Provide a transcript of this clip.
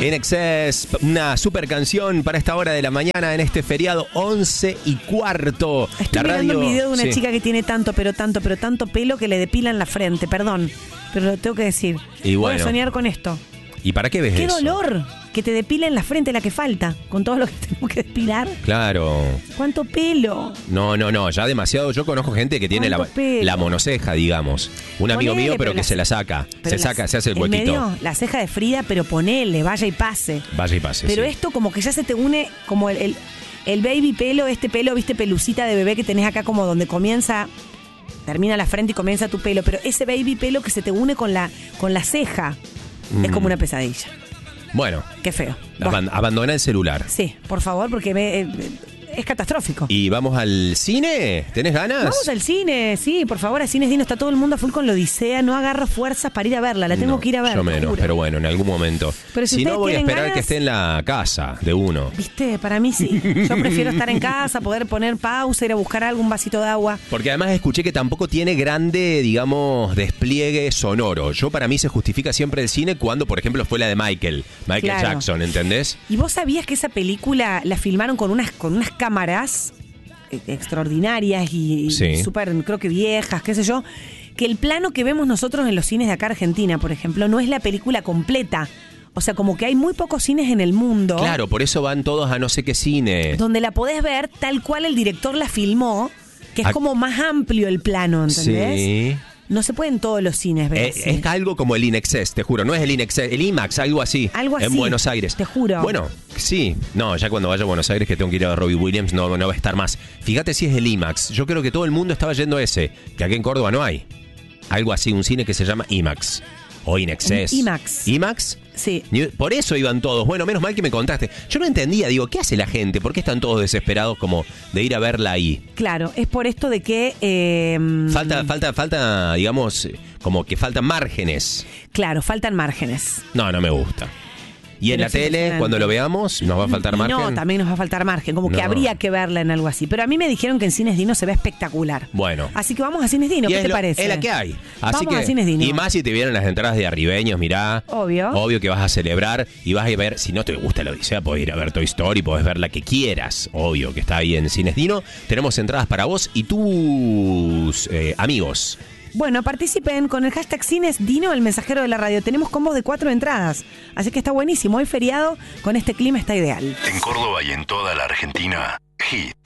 In Excess, una super canción para esta hora de la mañana en este feriado 11:15. Estoy mirando un video de una chica que tiene tanto pelo que le depilan la frente, perdón, pero lo tengo que decir. Y bueno, voy a soñar con esto. ¿Y para qué ves ¡Qué eso? dolor! Que te depilen la frente, la que falta, con todo lo que tenemos que depilar. Claro. ¿Cuánto pelo? No, ya demasiado. Yo conozco gente que tiene la monoceja, digamos. Un amigo mío, pero que se la saca. Se hace el huequito. Medio, la ceja de Frida, pero ponele, vaya y pase. Vaya y pase, pero sí. Esto como que ya se te une como el baby pelo, este pelo, viste, pelucita de bebé que tenés acá como donde termina la frente y comienza tu pelo. Pero ese baby pelo que se te une con la ceja es como una pesadilla. Bueno. Qué feo. Abandona el celular. Sí, por favor, porque es catastrófico. ¿Y vamos al cine? ¿Tenés ganas? Vamos al cine, sí, por favor, a Cines Dino. Está todo el mundo a full con la Odisea. No agarro fuerzas para ir a verla. La tengo que ir a ver. Yo menos, pero bueno, en algún momento. Pero si no, voy a esperar ganas, que esté en la casa de uno. Viste, para mí sí. Yo prefiero estar en casa, poder poner pausa, ir a buscar algún vasito de agua. Porque además escuché que tampoco tiene grande, digamos, despliegue sonoro. Para mí se justifica siempre el cine cuando, por ejemplo, fue la de Michael claro. Jackson, ¿entendés? ¿Y vos sabías que esa película la filmaron con unas cámaras extraordinarias y súper, creo que viejas, qué sé yo, que el plano que vemos nosotros en los cines de acá Argentina, por ejemplo, no es la película completa? O sea, como que hay muy pocos cines en el mundo. Claro, por eso van todos a no sé qué cine. Donde la podés ver tal cual el director la filmó, que es como más amplio el plano, ¿entendés? Sí. No se puede en todos los cines ver así. Es algo como el INEXES, te juro. No es el INEXES, el IMAX, algo así. En Buenos Aires. Te juro. Bueno, sí. No, ya cuando vaya a Buenos Aires, que tengo que ir a Robbie Williams, no va a estar más. Fíjate si es el IMAX. Yo creo que todo el mundo estaba yendo a ese, que aquí en Córdoba no hay. Algo así, un cine que se llama IMAX. O INEXES. IMAX. ¿IMAX? Sí. Por eso iban todos. Bueno, menos mal que me contaste. Yo no entendía, digo, ¿qué hace la gente? ¿Por qué están todos desesperados como de ir a verla ahí? Claro, es por esto de que... Falta, digamos, como que faltan márgenes. Claro, faltan márgenes. No me gusta. Y en la tele, cuando lo veamos, ¿nos va a faltar margen? No, también nos va a faltar margen. Como que habría que verla en algo así. Pero a mí me dijeron que en Cines Dino se ve espectacular. Bueno. Así que vamos a Cines Dino, ¿qué te parece? Es la que hay. Así vamos a Cines Dino. Y más si te vienen las entradas de Arribeños, mirá. Obvio que vas a celebrar y vas a ver, si no te gusta la Odisea, podés ir a ver Toy Story, podés ver la que quieras. Obvio que está ahí en Cines Dino. Tenemos entradas para vos y tus amigos. Bueno, participen con el hashtag Cines Dino, el mensajero de la radio. Tenemos combos de 4 entradas, así que está buenísimo. Hoy feriado, con este clima está ideal. En Córdoba y en toda la Argentina, Hit